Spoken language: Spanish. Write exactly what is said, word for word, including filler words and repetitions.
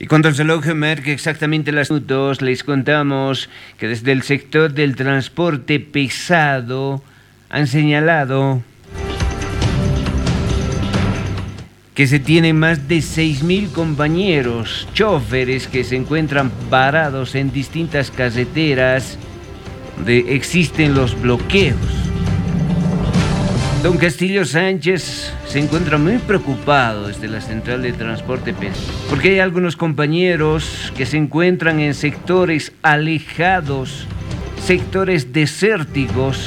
Cuando el reloj marca exactamente las minutos, les contamos que desde el sector del transporte pesado han señalado que se tienen más de seis mil compañeros, choferes que se encuentran varados en distintas carreteras donde existen los bloqueos. Don Castillo Sánchez se encuentra muy preocupado desde la central de transporte pesado, porque hay algunos compañeros que se encuentran en sectores alejados, sectores desérticos,